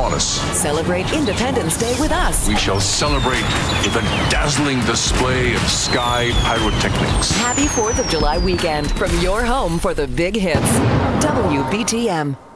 upon us. Celebrate Independence Day with us. We shall celebrate with a dazzling display of sky pyrotechnics. Happy 4th of July weekend from your home for the big hits. WBTM.